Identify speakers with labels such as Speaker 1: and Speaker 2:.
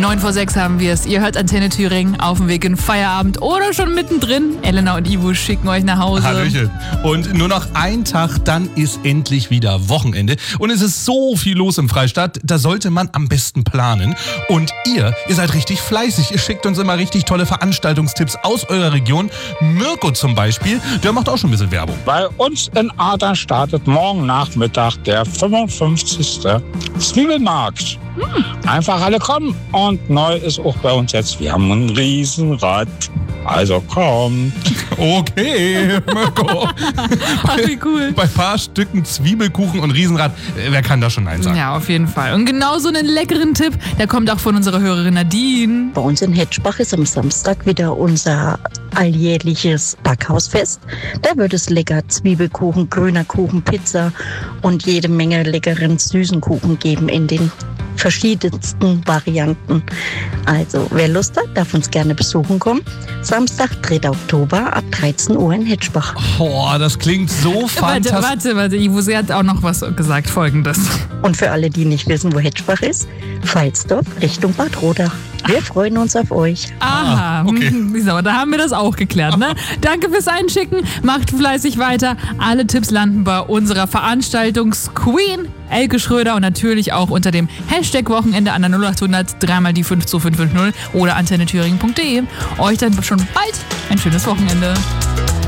Speaker 1: 9:06 haben wir es. Ihr hört Antenne Thüringen auf dem Weg in Feierabend oder schon mittendrin. Elena und Ivo schicken euch nach Hause.
Speaker 2: Hallöchen. Und nur noch ein Tag, dann ist endlich wieder Wochenende. Und es ist so viel los im Freistaat, da sollte man am besten planen. Und ihr seid richtig fleißig. Ihr schickt uns immer richtig tolle Veranstaltungstipps aus eurer Region. Mirko zum Beispiel, der macht auch schon ein bisschen Werbung.
Speaker 3: Bei uns in Adern startet morgen Nachmittag der 55. Zwiebelmarkt. Einfach alle kommen. Und neu ist auch bei uns jetzt, wir haben ein Riesenrad. Also kommt.
Speaker 2: Okay, Mirko.
Speaker 1: Ach, wie cool.
Speaker 2: Bei ein paar Stücken Zwiebelkuchen und Riesenrad, wer kann da schon Nein sagen?
Speaker 1: Ja, auf jeden Fall. Und genau so einen leckeren Tipp, der kommt auch von unserer Hörerin Nadine.
Speaker 4: Bei uns in Hetschbach ist am Samstag wieder unser alljährliches Backhausfest. Da wird es lecker Zwiebelkuchen, grüner Kuchen, Pizza und jede Menge leckeren süßen Kuchen geben in den verschiedensten Varianten. Also, wer Lust hat, darf uns gerne besuchen kommen. Samstag, 3. Oktober ab 13 Uhr in Hetschbach.
Speaker 2: Oh, das klingt so fantastisch.
Speaker 1: Warte, Ivo, sie hat auch noch was gesagt, Folgendes.
Speaker 4: Und für alle, die nicht wissen, wo Hetschbach ist, Pfalzdorf Richtung Bad Rodach. Wir freuen uns auf euch.
Speaker 1: Aha,
Speaker 2: okay.
Speaker 1: So, da haben wir das auch geklärt, ne? Danke fürs Einschicken, macht fleißig weiter. Alle Tipps landen bei unserer Veranstaltungsqueen Elke Schröder und natürlich auch unter dem Hashtag Wochenende an der 0800 3 die 52550 oder antennethüringen.de. Euch dann schon bald ein schönes Wochenende.